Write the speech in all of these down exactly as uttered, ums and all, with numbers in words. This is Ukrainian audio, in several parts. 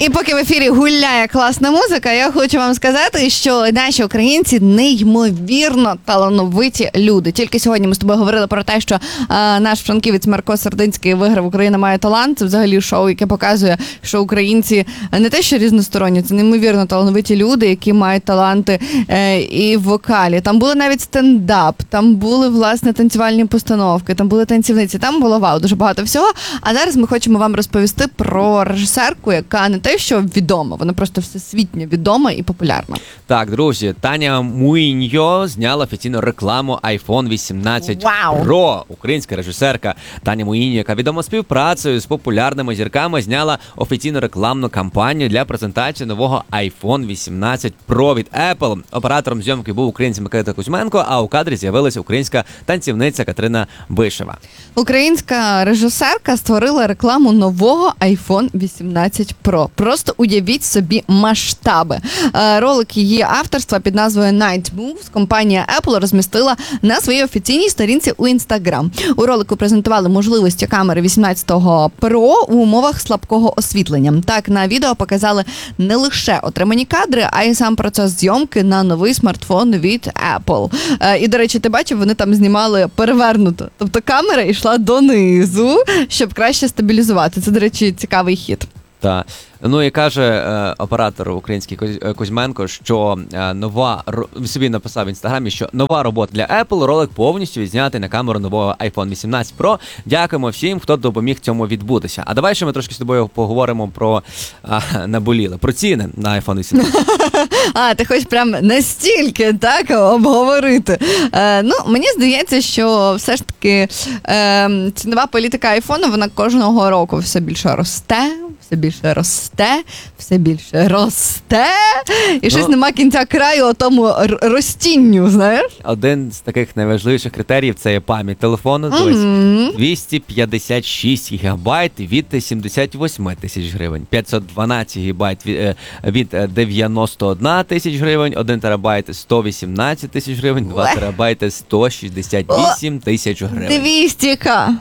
І поки в ефірі гуляє класна музика, я хочу вам сказати, що наші українці неймовірно талановиті люди. Тільки сьогодні ми з тобою говорили про те, що а, наш франківець Марко Сердинський виграв «Україна має талант». Це взагалі шоу, яке показує, що українці не те, що різносторонні, це неймовірно талановиті люди, які мають таланти е, і в вокалі. Там були навіть стендап, там були, власне, танцювальні постановки, там були танцівниці, там було вау, дуже багато всього. А зараз ми хочемо вам розповісти про режисерку, яка не те, що відома, вона просто всесвітньо відома і популярна. Так, друзі, Таня Муїньо зняла офіційну рекламу айфон вісімнадцять Вау! Pro. Українська режисерка Таня Муїньо, яка відома співпрацею з популярними зірками, зняла офіційну рекламну кампанію для презентації нового айфон вісімнадцять Pro від Apple. Оператором зйомки був українець Микита Кузьменко, а у кадрі з'явилася українська танцівниця Катерина Бишева. Українська режисерка створила рекламу нового айфон вісімнадцять Pro. Просто уявіть собі масштаби. Ролик її авторства під назвою Night Moves компанія Apple розмістила на своїй офіційній сторінці у Instagram. У ролику презентували можливості камери вісімнадцятого Pro у умовах слабкого освітлення. Так, на відео показали не лише отримані кадри, а й сам процес зйомки на новий смартфон від Apple. І, до речі, ти бачив, вони там знімали перевернуто. Тобто камера йшла донизу, щоб краще стабілізувати. Це, до речі, цікавий хід. Так. Ну і каже е, оператор український Кузьменко, що е, нова, собі написав в інстаграмі, що нова робота для Apple, ролик повністю відзнятий на камеру нового айфон вісімнадцять Pro. Дякуємо всім, хто допоміг цьому відбутися. А давай ще ми трошки з тобою поговоримо про а, наболіле, про ціни на айфон вісімнадцять. А, ти хочеш прям настільки, так, обговорити. Е, ну, мені здається, що все ж таки е, цінова політика айфону, вона кожного року все більше росте, все більше росте, все більше росте, і щось ну, нема кінця краю о тому р- ростінню, знаєш? Один з таких найважливіших критеріїв – це є пам'ять телефону, mm-hmm. двісті п'ятдесят шість гігабайт від сімдесят вісім тисяч гривень, п'ятсот дванадцять гігабайт від, від дев'яносто один тисяч гривень, один терабайт сто вісімнадцять тисяч гривень, два терабайти сто шістдесят вісім тисяч гривень. двісті ка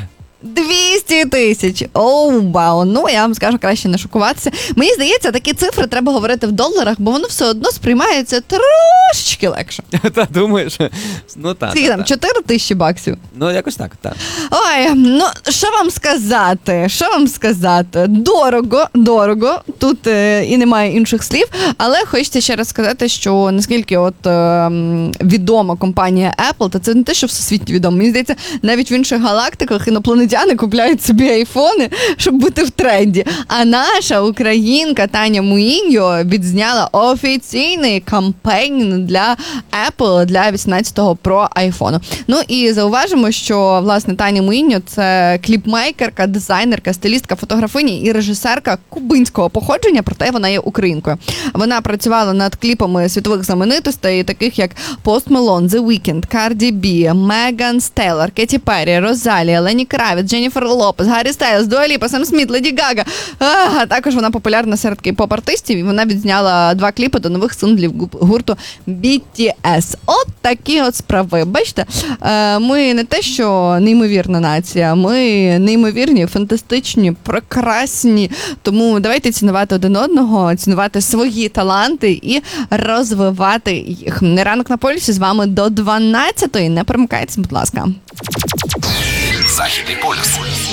двісті тисяч. Оу, бау. Ну, я вам скажу, краще не шокуватися. Мені здається, такі цифри треба говорити в доларах, бо воно все одно сприймається трошечки легше. Та, думаєш? Ну, так. Скільки там, чотири тисячі баксів? Ну, якось так, так. Ой, ну, що вам сказати? Що вам сказати? Дорого, дорого. Тут е, і немає інших слів. Але хочеться ще раз сказати, що наскільки от е, відома компанія Apple, то це не те, що всесвітньо відомо. Мені здається, навіть в інших галактиках інопланетяни купляють собі айфони, щоб бути в тренді. А наша українка Таня Муїньо відзняла офіційний кампейн для Apple, для вісімнадцятого Pro айфону. Ну і зауважимо, що, власне, Таня Муїньо – це кліпмейкерка, дизайнерка, стилістка, фотографиня і режисерка кубинського походження, проте вона є українкою. Вона працювала над кліпами світових знаменитостей, таких як Post Malone, The Weeknd, Cardi B, Меган Стейлор, Кеті Перрі, Розалія, Лені Кравіц, Дженніфер Лопес, Гаррі Стайлз, Дуа Ліпа, Сем Сміт, Леді Гага. А також вона популярна серед кей-поп-артистів, і вона відзняла два кліпи до нових синглів гурту бі ті ес. От такі от справи. Бачите, ми не те, що неймовірна нація, ми неймовірні, фантастичні, прекрасні. Тому давайте цінувати один одного, цінувати свої таланти і розвивати їх. Ранок на полюсі з вами до дванадцятої. Не перемикайтеся, будь ласка. Західний полюс.